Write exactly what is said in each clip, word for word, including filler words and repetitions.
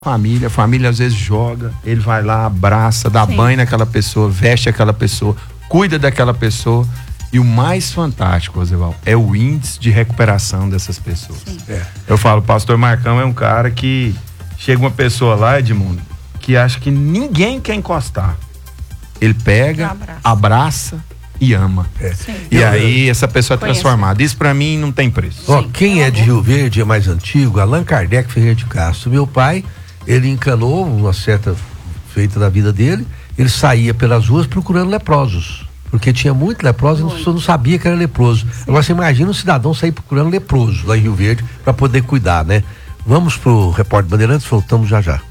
Família, a família às vezes joga, ele vai lá, abraça, dá Sim. banho naquela pessoa, veste aquela pessoa, cuida daquela pessoa. E o mais fantástico, Roseval, é o índice de recuperação dessas pessoas. É. Eu falo, o pastor Marcão é um cara que chega uma pessoa lá, Edmundo, que acha que ninguém quer encostar. Ele pega, abraça, abraça e ama. É. E eu, aí essa pessoa é transformada. Isso pra mim não tem preço. Ó, quem é de Rio Verde é mais antigo, Allan Kardec Ferreira de Castro. Meu pai, ele encanou uma certa feita da vida dele, ele saía pelas ruas procurando leprosos, porque tinha muito leproso e as pessoas não sabiam que era leproso. Sim. Agora você imagina um cidadão sair procurando leproso lá em Rio Verde para poder cuidar, né? Vamos pro Repórter Bandeirantes, voltamos já já.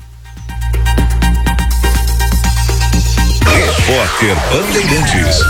Repórter Bandeirantes.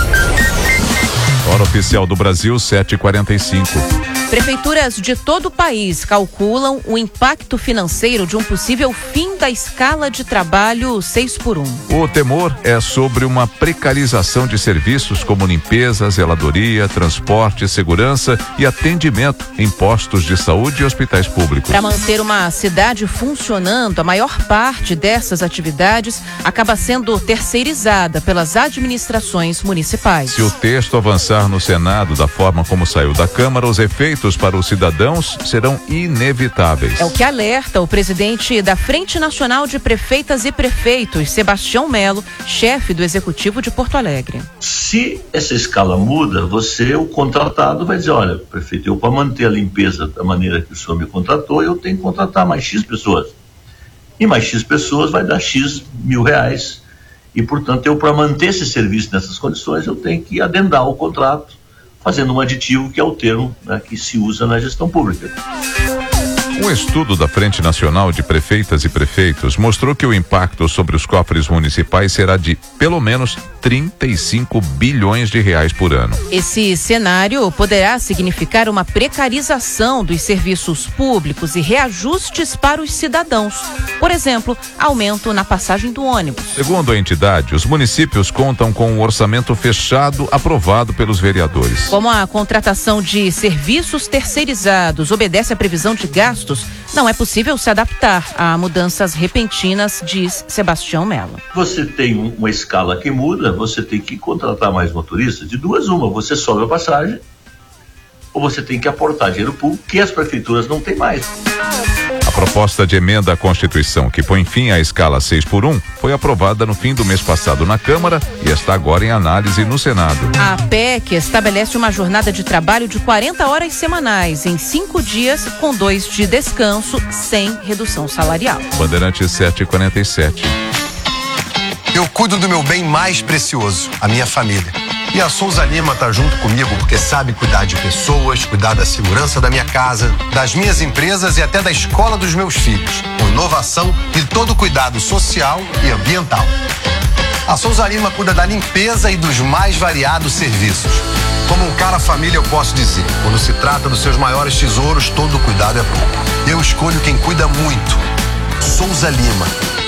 Hora oficial do Brasil, sete e quarenta e cinco. Prefeituras de todo o país calculam o impacto financeiro de um possível fim da escala de trabalho seis por um. O temor é sobre uma precarização de serviços como limpeza, zeladoria, transporte, segurança e atendimento em postos de saúde e hospitais públicos. Para manter uma cidade funcionando, a maior parte dessas atividades acaba sendo terceirizada pelas administrações municipais. Se o texto avançar no Senado da forma como saiu da Câmara, os efeitos para os cidadãos serão inevitáveis. É o que alerta o presidente da Frente Nacional de Prefeitas e Prefeitos, Sebastião Melo, chefe do Executivo de Porto Alegre. Se essa escala muda, você, o contratado, vai dizer, olha, prefeito, eu para manter a limpeza da maneira que o senhor me contratou, eu tenho que contratar mais X pessoas. E mais X pessoas vai dar X mil reais. E, portanto, eu para manter esse serviço nessas condições, eu tenho que adendar o contrato, fazendo um aditivo que é o termo, né, que se usa na gestão pública. Um estudo da Frente Nacional de Prefeitas e Prefeitos mostrou que o impacto sobre os cofres municipais será de pelo menos trinta e cinco bilhões de reais por ano. Esse cenário poderá significar uma precarização dos serviços públicos e reajustes para os cidadãos. Por exemplo, aumento na passagem do ônibus. Segundo a entidade, os municípios contam com um orçamento fechado aprovado pelos vereadores. Como a contratação de serviços terceirizados obedece à previsão de gastos, não é possível se adaptar a mudanças repentinas, diz Sebastião Melo. Você tem um, uma escala que muda, você tem que contratar mais motoristas. De duas, uma, você sobe a passagem ou você tem que aportar dinheiro público que as prefeituras não têm mais. A proposta de emenda à Constituição que põe fim à escala seis por um foi aprovada no fim do mês passado na Câmara e está agora em análise no Senado. A P E C estabelece uma jornada de trabalho de quarenta horas semanais em cinco dias, com dois de descanso, sem redução salarial. Bandeirantes sete e quarenta e sete. Eu cuido do meu bem mais precioso, a minha família. E a Souza Lima tá junto comigo porque sabe cuidar de pessoas, cuidar da segurança da minha casa, das minhas empresas e até da escola dos meus filhos, com inovação e todo cuidado social e ambiental. A Souza Lima cuida da limpeza e dos mais variados serviços. Como um cara família eu posso dizer, quando se trata dos seus maiores tesouros, todo cuidado é pouco. Eu escolho quem cuida muito. Souza Lima.